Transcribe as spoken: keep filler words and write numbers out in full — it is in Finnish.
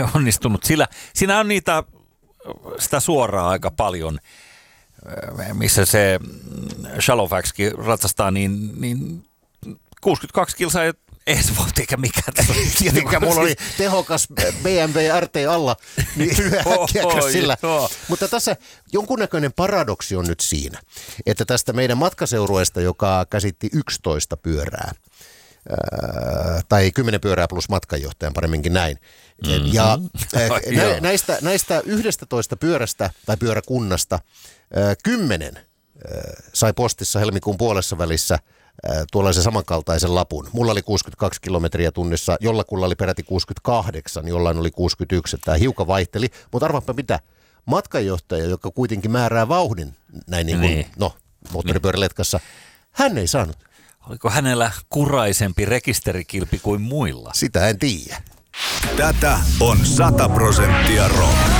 onnistunut. Sillä, siinä on niitä, sitä suoraa aika paljon, missä se Shadowfaxkin ratsastaa, niin, niin kuusikymmentäkaksi kilsaa ei edes voi eikä mikään. Tietenkään mulla oli tehokas B M W R T alla, niin äkkiäkös sillä. Mutta tässä jonkunnäköinen paradoksi on nyt siinä, että tästä meidän matkaseurueesta, joka käsitti yksitoista pyörää, ää, tai kymmenen pyörää plus matkanjohtajan, paremminkin näin. Mm-hmm. Ja ää, näistä, näistä yhdestätoista pyörästä tai pyöräkunnasta ää, kymmenen ää, sai postissa helmikuun puolessa välissä tuollaisen samankaltaisen lapun. Mulla oli kuusikymmentäkaksi kilometriä tunnissa, jollakulla oli peräti kuusikymmentäkahdeksan, jollain oli kuusikymmentäyksi. Tämä hiukan vaihteli, mutta arvaappa mitä, matkanjohtaja, joka kuitenkin määrää vauhdin näin niin kuin, niin. no, moottoripyöräletkassa, hän ei saanut. Oliko hänellä kuraisempi rekisterikilpi kuin muilla? Sitä en tiedä. Tätä on sata prosenttia rock.